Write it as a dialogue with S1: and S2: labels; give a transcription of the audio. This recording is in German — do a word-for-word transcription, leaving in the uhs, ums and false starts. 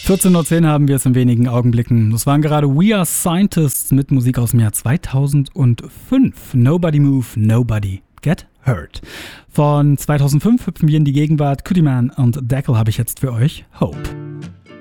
S1: vierzehn Uhr zehn haben wir es in wenigen Augenblicken. Das waren gerade We Are Scientists mit Musik aus dem Jahr zweitausendfünf. Nobody Move, Nobody Get Hurt. Von zweitausendfünf hüpfen wir in die Gegenwart. Cootie Man und Deckel habe ich jetzt für euch. Hope.